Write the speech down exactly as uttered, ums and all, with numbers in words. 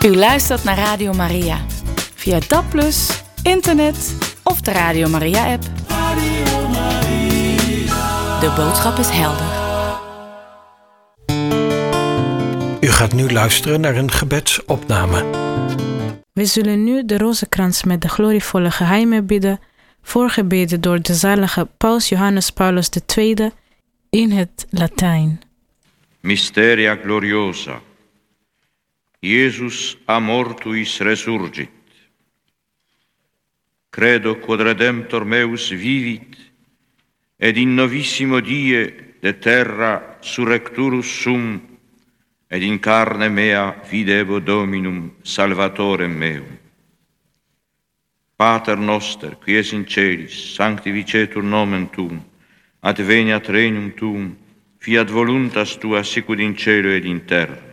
U luistert naar Radio Maria. Via D A B plus, internet of de Radio Maria-app. Radio Maria. De boodschap is helder. U gaat nu luisteren naar een gebedsopname. We zullen nu de rozenkrans met de glorievolle geheimen bidden, voorgebeden door de zalige Paus Johannes Paulus de Tweede in het Latijn. Mysteria gloriosa. Iesus a mortuis resurgit. Credo quod Redemptor meus vivit, ed in novissimo die de terra surrecturus sum, ed in carne mea videbo Dominum Salvatorem meum. Pater noster, qui es in celis, sanctificetur nomen tuum, adveniat regnum tuum, fiat voluntas tua sicut in cielo ed in terra.